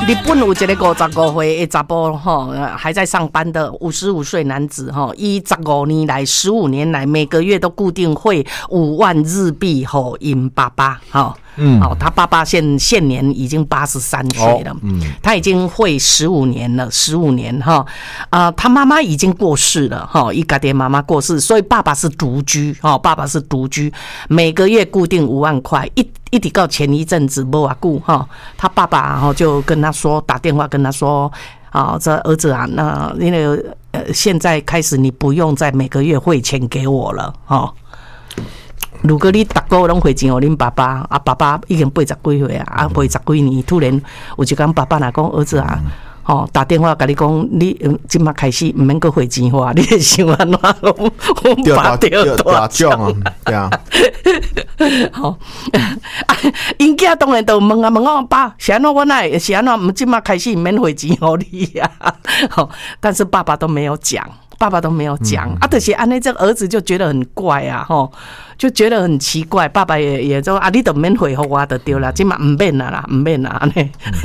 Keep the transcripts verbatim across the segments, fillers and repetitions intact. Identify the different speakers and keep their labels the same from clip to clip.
Speaker 1: 日本有一个五十五岁的查甫吼，还在上班的五十五岁男子吼，以十五年来、十五年来，每个月都固定汇五万日币吼，因爸爸吼。嗯，哦，他爸爸现现年已经八十三岁了，哦，嗯，他已经会十五年了，十五年哈，啊、呃，他妈妈已经过世了哈，一家爹妈妈过世，所以爸爸是独居哈，爸爸是独居，每个月固定五万块，一一直到前一阵子没啊顾哈，他爸爸哈就跟他说，打电话跟他说，啊，这儿子啊，那因为呃现在开始你不用再每个月汇钱给我了哈。如果你逐个月拢汇钱给恁爸爸，啊，爸爸已经八十几岁啊，啊，八十几年，突然有一天爸爸来讲，儿子啊，吼、哦、打电话跟你讲，你今麦开始唔免搁汇钱给我，你会想安怎？我爸掉大奖啊，对啊。好，因囝当然就问啊问我爸，是安怎我奈是安怎？今麦开始唔免汇钱给你呀、啊？好，但是爸爸都没有讲。爸爸都没有讲、嗯、啊，就是安尼，这个儿子就觉得很怪啊，吼，就觉得很奇怪。爸爸也也说啊，你都免回复我就对了，今嘛唔免啦啦，唔免啦安尼。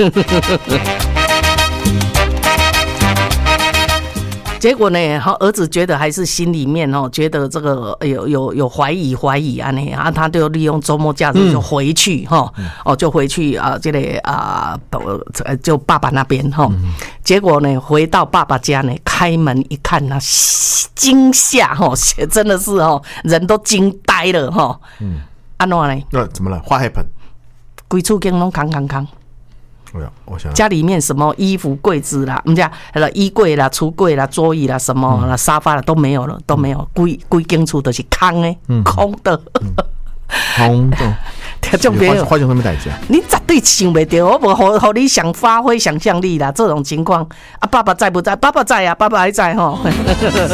Speaker 1: 结果呢，儿子觉得还是心里面哦，觉得这个有有有怀疑怀疑啊，呢啊，他就利用周末假日就回去哈，嗯、哦，就回去啊，这个啊，就爸爸那边哈。嗯、结果呢，回到爸爸家呢，开门一看呢，惊吓哈，真的是哦，人都惊呆了哈。嗯，安怎呢？
Speaker 2: 那怎么了 ？What happened？
Speaker 1: 规厝间拢空空空。
Speaker 2: 我想
Speaker 1: 家里面什么衣服柜子啦，我们家衣柜啦、橱柜啦、桌椅啦、什么啦、沙发啦都没有了，都没有，规规间厝都是空的，嗯、空的，嗯、
Speaker 2: 空的。
Speaker 1: 就没有
Speaker 2: 发生什么代志？
Speaker 1: 你绝对想不到，我无让你想发挥想象力啦。这种情况啊，爸爸在不在？爸爸在啊，爸爸还在哈。